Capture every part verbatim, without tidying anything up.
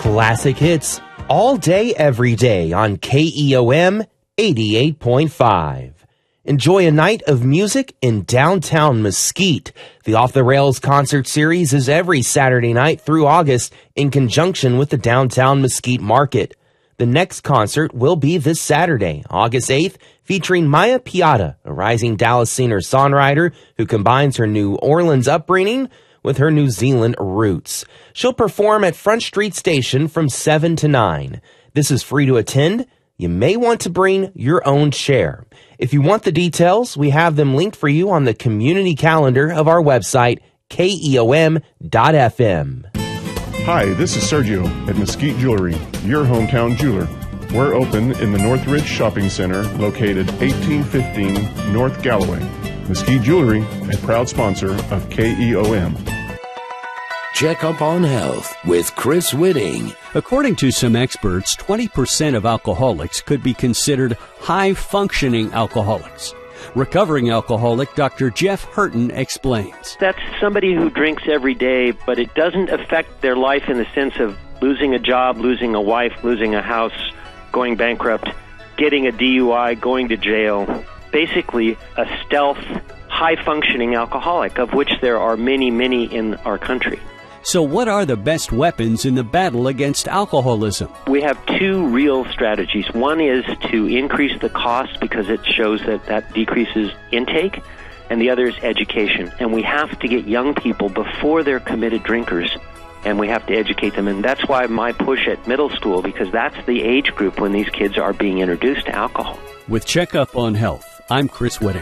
Classic hits all day, every day on K E O M eighty-eight point five. Enjoy a night of music in downtown Mesquite. The Off the Rails concert series is every Saturday night through August in conjunction with the downtown Mesquite Market. The next concert will be this Saturday, August eighth, featuring Maya Piata, a rising Dallas singer-songwriter who combines her New Orleans upbringing with her New Zealand roots. She'll perform at Front Street Station from seven to nine. This is free to attend. You may want to bring your own chair. If you want the details, we have them linked for you on the community calendar of our website, K E O M dot F M. Hi, this is Sergio at Mesquite Jewelry, your hometown jeweler. We're open in the Northridge Shopping Center, located eighteen fifteen North Galloway. Mesquite Jewelry, a proud sponsor of K E O M. Check up on health with Chris Whitting. According to some experts, twenty percent of alcoholics could be considered high-functioning alcoholics. Recovering alcoholic Doctor Jeff Hurton explains. That's somebody who drinks every day, but it doesn't affect their life in the sense of losing a job, losing a wife, losing a house, going bankrupt, getting a D U I, going to jail. Basically, a stealth, high-functioning alcoholic, of which there are many, many in our country. So what are the best weapons in the battle against alcoholism? We have two real strategies. One is to increase the cost because it shows that that decreases intake, and the other is education. And we have to get young people before they're committed drinkers, and we have to educate them. And that's why my push at middle school, because that's the age group when these kids are being introduced to alcohol. With Checkup on Health, I'm Chris Whitting.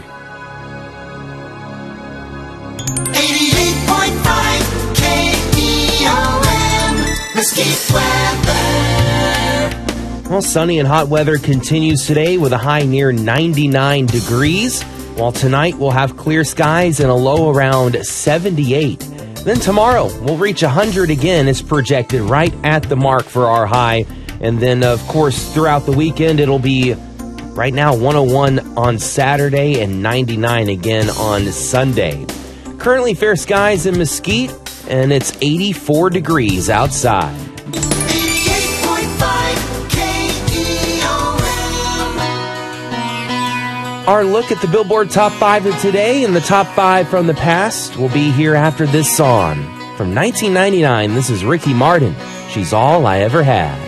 eighty-eight point five K E O M, Mesquite weather. Well, sunny and hot weather continues today with a high near ninety-nine degrees, while tonight we'll have clear skies and a low around seventy-eight. Then tomorrow we'll reach one hundred again, as projected right at the mark for our high. And then, of course, throughout the weekend it'll be right now one oh one on Saturday and ninety-nine again on Sunday. Currently fair skies in Mesquite, and it's eighty-four degrees outside. eighty-eight point five K E O M. Our look at the Billboard Top five of today and the Top five from the past will be here after this song. From nineteen ninety-nine, this is Ricky Martin. She's All I Ever Had.